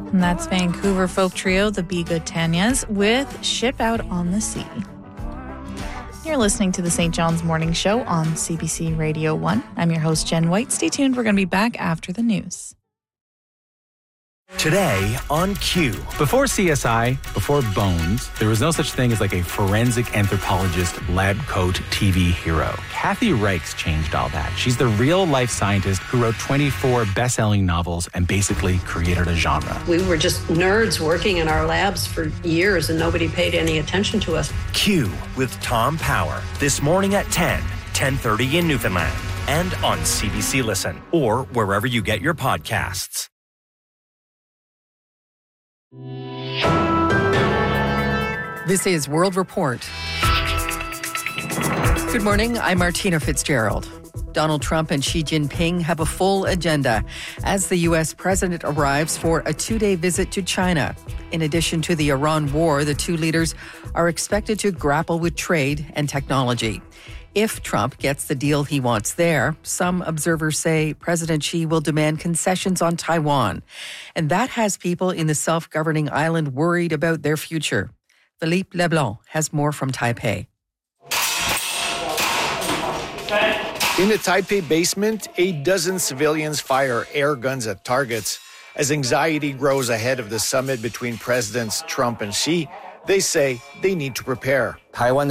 And that's Vancouver folk trio, the Be Good Tanyas, with Ship Out on the Sea. You're listening to the St. John's Morning Show on CBC Radio 1. I'm your host, Jen White. Stay tuned. We're going to be back after the news. Today on Q. Before CSI, before Bones, there was no such thing as like a forensic anthropologist lab coat TV hero. Kathy Reichs changed all that. She's the real-life scientist who wrote 24 best-selling novels and basically created a genre. We were just nerds working in our labs for years and nobody paid any attention to us. Q with Tom Power. This morning at 10:30 in Newfoundland. And on CBC Listen or wherever you get your podcasts. This is World Report. Good morning, I'm Martina Fitzgerald. Donald Trump and Xi Jinping have a full agenda as the U.S. president arrives for a 2-day visit to China. In addition to the Iran war, the two leaders are expected to grapple with trade and technology. If Trump gets the deal he wants there, some observers say President Xi will demand concessions on Taiwan. And that has people in the self-governing island worried about their future. Philippe Leblanc has more from Taipei. In the Taipei basement, a dozen civilians fire air guns at targets. As anxiety grows ahead of the summit between Presidents Trump and Xi, they say they need to prepare. Taiwan's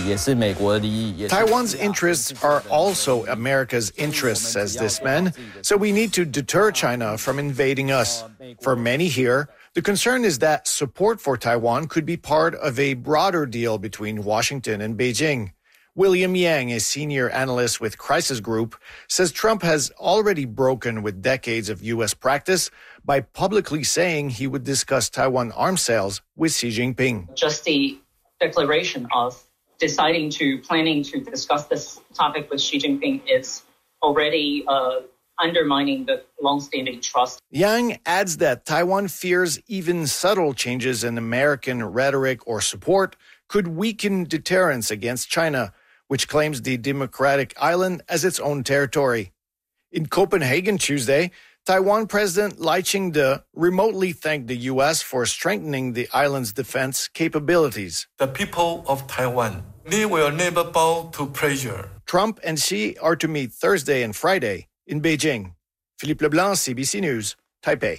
interests are also America's interests, says this man, so we need to deter China from invading us. For many here, the concern is that support for Taiwan could be part of a broader deal between Washington and Beijing. William Yang, a senior analyst with Crisis Group, says Trump has already broken with decades of U.S. practice by publicly saying he would discuss Taiwan arms sales with Xi Jinping. Just the declaration of planning to discuss this topic with Xi Jinping is already undermining the long-standing trust. Yang adds that Taiwan fears even subtle changes in American rhetoric or support could weaken deterrence against China, which claims the democratic island as its own territory. In Copenhagen Tuesday, Taiwan President Lai Ching-te remotely thanked the U.S. for strengthening the island's defense capabilities. The people of Taiwan, they will never bow to pressure. Trump and Xi are to meet Thursday and Friday in Beijing. Philippe Leblanc, CBC News, Taipei.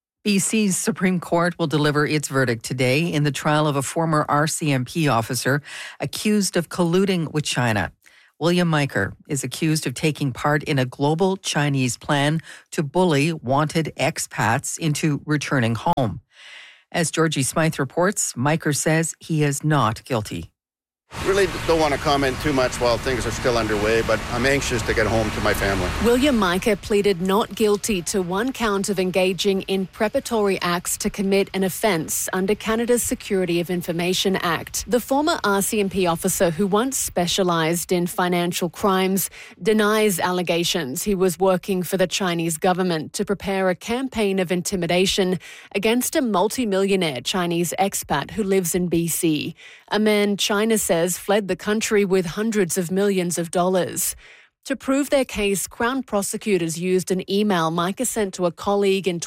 BC's Supreme Court will deliver its verdict today in the trial of a former RCMP officer accused of colluding with China. William Miker is accused of taking part in a global Chinese plan to bully wanted expats into returning home. As Georgie Smythe reports, Miker says he is not guilty. Really don't want to comment too much while things are still underway, but I'm anxious to get home to my family. William Miker pleaded not guilty to one count of engaging in preparatory acts to commit an offence under Canada's Security of Information Act. The former RCMP officer, who once specialised in financial crimes, denies allegations he was working for the Chinese government to prepare a campaign of intimidation against a multi-millionaire Chinese expat who lives in BC. A man China says fled the country with hundreds of millions of dollars. To prove their case, Crown prosecutors used an email Miker sent to a colleague in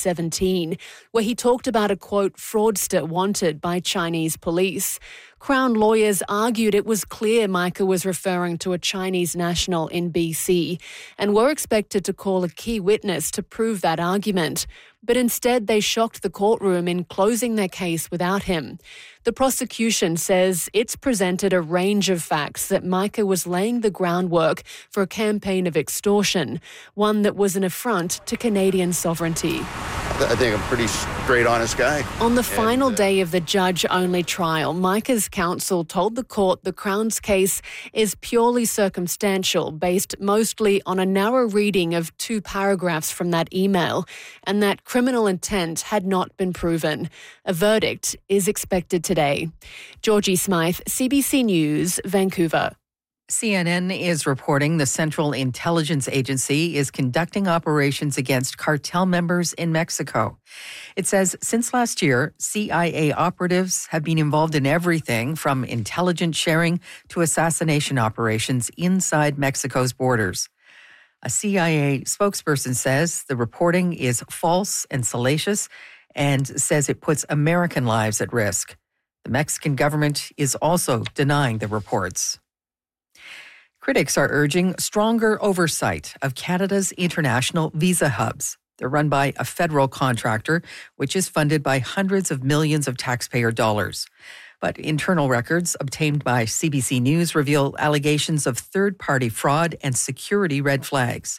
2017, where he talked about a, quote, fraudster wanted by Chinese police. Crown lawyers argued it was clear Miker was referring to a Chinese national in BC and were expected to call a key witness to prove that argument. But instead, they shocked the courtroom in closing their case without him. The prosecution says it's presented a range of facts that Miker was laying the groundwork for a campaign of extortion, one that was an affront to Canadian sovereignty. I think I'm a pretty straight, honest guy. On the final day of the judge-only trial, Miker's counsel told the court the Crown's case is purely circumstantial, based mostly on a narrow reading of 2 paragraphs from that email, and that criminal intent had not been proven. A verdict is expected today. Georgie Smythe, CBC News, Vancouver. CNN is reporting the Central Intelligence Agency is conducting operations against cartel members in Mexico. It says since last year, CIA operatives have been involved in everything from intelligence sharing to assassination operations inside Mexico's borders. A CIA spokesperson says the reporting is false and salacious and says it puts American lives at risk. The Mexican government is also denying the reports. Critics are urging stronger oversight of Canada's international visa hubs. They're run by a federal contractor, which is funded by hundreds of millions of taxpayer dollars. But internal records obtained by CBC News reveal allegations of third-party fraud and security red flags.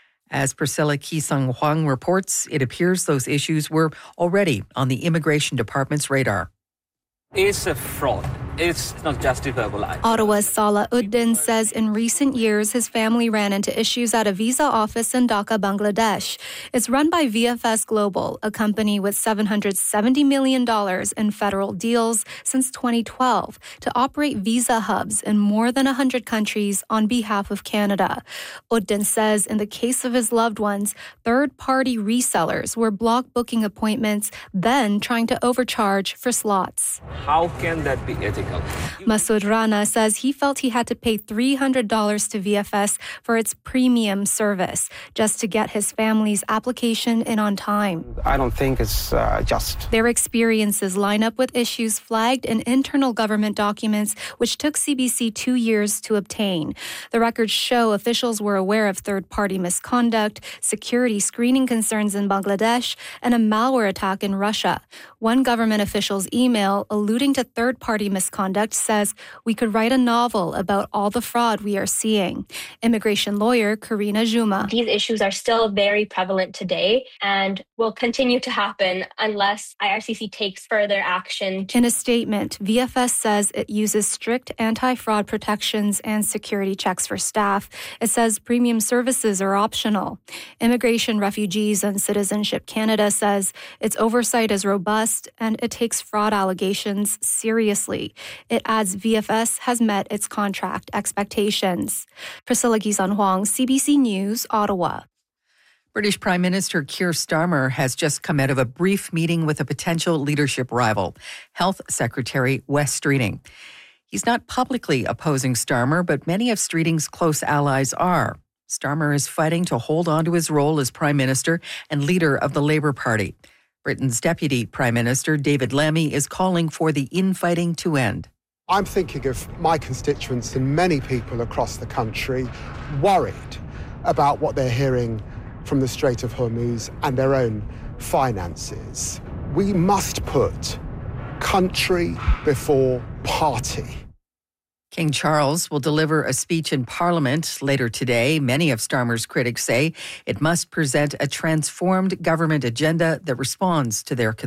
As Priscilla Kisang Huang reports, it appears those issues were already on the Immigration Department's radar. It's a fraud. It's not justifiable. Ottawa's Salah Uddin says in recent years his family ran into issues at a visa office in Dhaka, Bangladesh. It's run by VFS Global, a company with $770 million in federal deals since 2012 to operate visa hubs in more than 100 countries on behalf of Canada. Uddin says in the case of his loved ones, third-party resellers were block booking appointments, then trying to overcharge for slots. How can that be ethical? Masood Rana says he felt he had to pay $300 to VFS for its premium service just to get his family's application in on time. I don't think it's just. Their experiences line up with issues flagged in internal government documents, which took CBC 2 years to obtain. The records show officials were aware of third-party misconduct, security screening concerns in Bangladesh, and a malware attack in Russia. One government official's email alluding to third-party misconduct says, "We could write a novel about all the fraud we are seeing." Immigration lawyer Karina Juma. These issues are still very prevalent today and will continue to happen unless IRCC takes further action. In a statement, VFS says it uses strict anti-fraud protections and security checks for staff. It says premium services are optional. Immigration, Refugees and Citizenship Canada says its oversight is robust and it takes fraud allegations seriously. It adds VFS has met its contract expectations. Priscilla Gizan Huang, CBC News, Ottawa. British Prime Minister Keir Starmer has just come out of a brief meeting with a potential leadership rival, Health Secretary Wes Streeting. He's not publicly opposing Starmer, but many of Streeting's close allies are. Starmer is fighting to hold on to his role as Prime Minister and leader of the Labour Party. Britain's Deputy Prime Minister David Lammy is calling for the infighting to end. I'm thinking of my constituents and many people across the country worried about what they're hearing from the Strait of Hormuz and their own finances. We must put country before party. King Charles will deliver a speech in Parliament later today. Many of Starmer's critics say it must present a transformed government agenda that responds to their concerns.